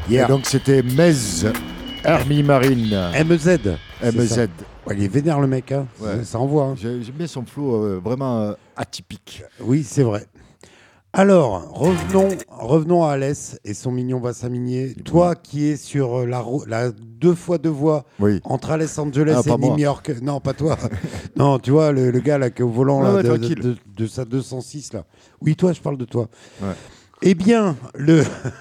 Et donc c'était Mez, Hermie Marine. MEZ. MEZ. Ouais, il est vénère le mec, hein. Ouais. Ça envoie. Hein. J'aime bien son flow vraiment atypique. Oui, c'est vrai. Alors, revenons à Alès et son mignon Vassaminier. Toi qui es sur la 2x2 voies entre Los Angeles et New York. Non, pas toi. Non, tu vois, le gars là qui est au volant là, de sa 206 là. Oui, toi, je parle de toi. Ouais. Eh bien, le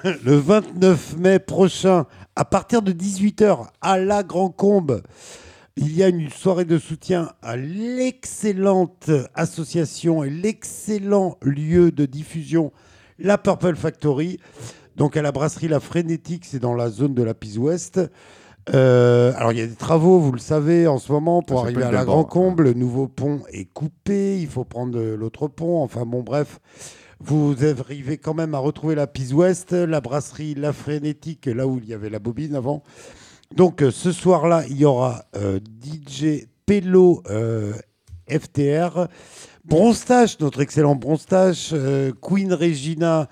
29 mai prochain, à partir de 18h, à La Grand-Combe, il y a une soirée de soutien à l'excellente association et l'excellent lieu de diffusion, la Purple Factory. Donc à la brasserie La Frénétique, c'est dans la zone de la Pise Ouest. Alors il y a des travaux, vous le savez, en ce moment, pour arriver à la Grand-Combe. Le nouveau pont est coupé, il faut prendre l'autre pont. Enfin bon, bref. Vous arrivez quand même à retrouver la Pise Ouest, la brasserie La Frénétique, là où il y avait la bobine avant. Donc ce soir-là, il y aura DJ Pello FTR, Bronstache, notre excellent Bronstache, Queen Regina,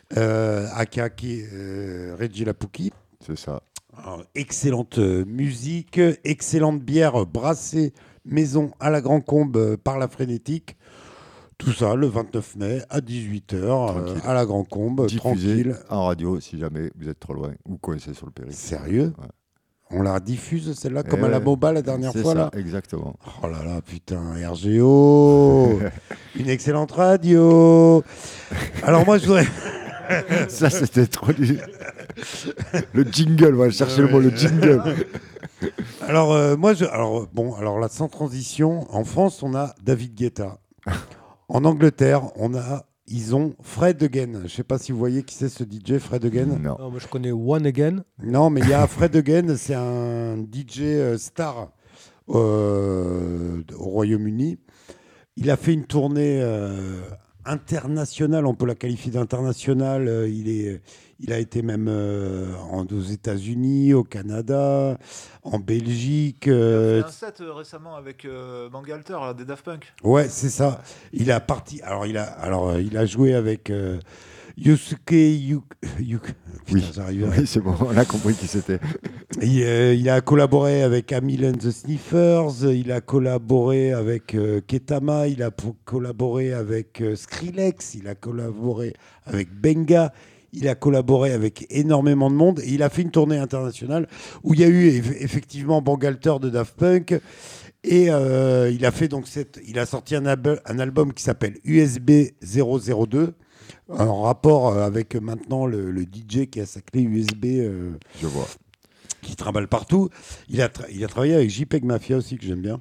aka Regina Pouki. C'est ça. Alors, excellente musique, excellente bière brassée maison à la Grand-Combe par La Frénétique. Tout ça le 29 mai à 18h à la Grand-Combe, tranquille. En radio si jamais vous êtes trop loin ou coincé sur le périph'. Sérieux ? Ouais. On la diffuse celle-là comme à la MOBA la dernière fois ça, là. Exactement. Oh là là, putain, RGO, une excellente radio. Alors moi je voudrais... Ça c'était trop... Le jingle, on va chercher le mot, le jingle. Alors alors là sans transition, en France on a David Guetta. En Angleterre, ils ont Fred Again. Je ne sais pas si vous voyez qui c'est ce DJ, Fred Again. Non, moi je connais One Again. Non, mais il y a Fred Again, c'est un DJ star au Royaume-Uni. Il a fait une tournée internationale, on peut la qualifier d'internationale. Il a été même aux États-Unis, au Canada, en Belgique. Il a fait un set récemment avec Bangalter, des Daft Punk. Ouais, c'est ça. Il a joué avec Yusuke oui, c'est bon, on a compris qui c'était. Il a collaboré avec Amil and the Sniffers, il a collaboré avec Ketama, il a collaboré avec Skrillex, il a collaboré avec Benga. Il a collaboré avec énormément de monde et il a fait une tournée internationale où il y a eu effectivement Bangalter de Daft Punk et il a fait donc il a sorti un album qui s'appelle USB 002 en rapport avec maintenant le DJ qui a sa clé USB je vois. Qui trimballe partout. Il a travaillé avec JPEG Mafia aussi que j'aime bien.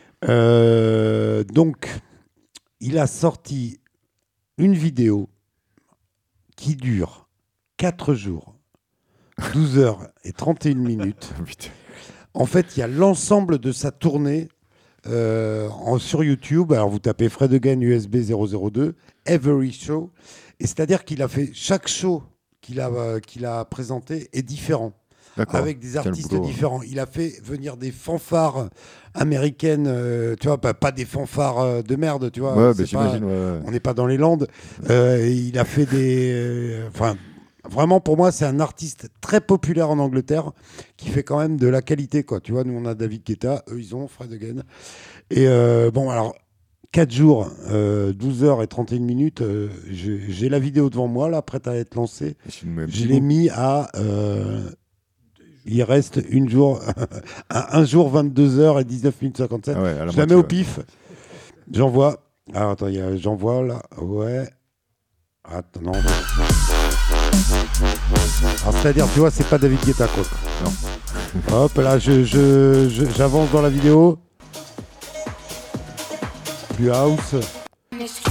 Donc il a sorti une vidéo qui dure 4 jours, 12 heures et 31 minutes. En fait, il y a l'ensemble de sa tournée sur YouTube. Alors, vous tapez Fred Again USB 002, Every Show. Et c'est-à-dire qu'il a fait chaque show qu'il a présenté est différent. D'accord. Avec des artistes différents. Il a fait venir des fanfares américaines, tu vois, pas des fanfares de merde, tu vois. Ouais, j'imagine. On n'est pas dans les Landes. Il a fait vraiment, pour moi, c'est un artiste très populaire en Angleterre qui fait quand même de la qualité, quoi. Tu vois, nous, on a David Guetta, eux, ils ont Fred Again. Et bon, alors, 4 jours, 12 heures et 31 minutes, j'ai la vidéo devant moi, là, prête à être lancée. Je l'ai mis à... il reste un jour 22 heures et 19 minutes 57. Ah ouais, je la mets au pif. J'envoie. Alors attends, j'envoie là. Ouais. Attends, non. Alors, c'est-à-dire, tu vois, c'est pas David Guetta, quoi. Non. Hop, là, j'avance dans la vidéo. Plus house.